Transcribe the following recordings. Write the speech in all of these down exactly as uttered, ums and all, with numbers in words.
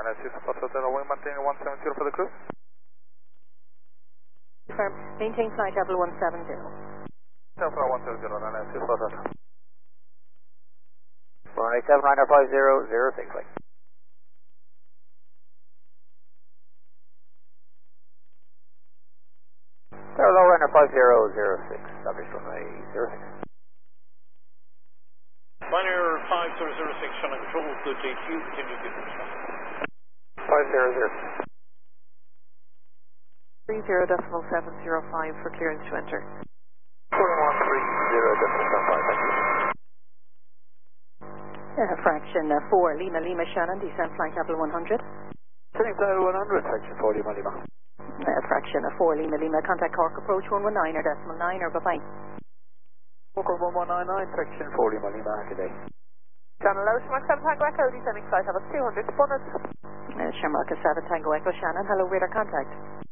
S C Fox Hotel, we maintain one seven zero for the crew. Confirm, maintain flight level one seven zero. Delta one seven zero, nine S C Fox Hotel. one eight seven nine five zero zero six. Hello, runner five zero zero six, establish runway zero six. Liner five zero zero six, Shannon Control, good J Q, continue to five zero zero. three zero decimal seven zero five for clearance to enter. four one three zero decimal seven five, thank you. Uh, fraction uh, four, Lima Lima Shannon, descent flight level one hundred. Turning flight level one hundred, fraction four Lima Lima. Uh, fraction of four, Lima Lima, contact Cork approach one one nine or decimal nine or bye-bye. Cork one one nine nine, fraction four Lima Lima, today. Channel Low, Shamrock seven Tango Echo, descending flight level two hundred, bonus. Uh, Shamrock seven Tango Echo, Shannon, hello, radar contact.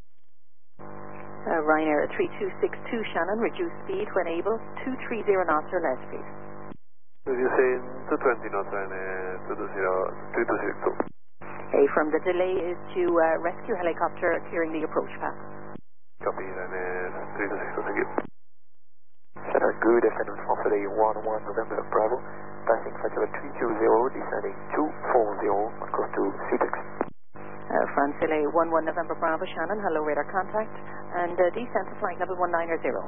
Uh, Ryanair three two six two, Shannon, reduce speed when able, two three zero knots or less, please. Reducing two twenty knots and uh, two two zero, three two six two. A from the delay is to uh, rescue helicopter clearing the approach path. Copy, then uh, three two six two, thank you. Center good, descending from today one one November Bravo, passing flight level three two zero, descending two four zero, on course to Sutex. Uh, France delay one one November Bravo, Shannon, hello, radar contact, and uh, descent to flight level one nine zero.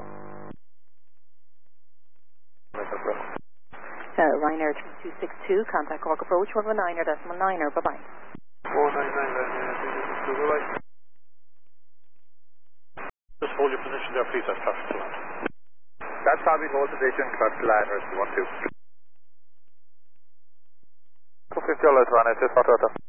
Uh, Ryanair three two six two, contact Cork approach one one nine or decimal nine or bye-bye. four nine nine, then uh, three two six two, bye-bye. Just hold your position there, please, that's traffic to land. That's how we hold position, cut to line, rest one two. two fifty, all right, one S C Fox Hotel.